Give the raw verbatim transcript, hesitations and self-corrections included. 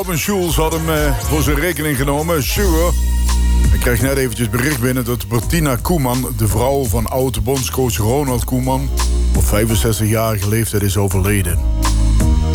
Robin Schulz had hem uh, voor zijn rekening genomen. Sure. Ik kreeg net eventjes bericht binnen dat Bertina Koeman, de vrouw van oud-bondscoach Ronald Koeman, op vijfenzestigjarige leeftijd is overleden.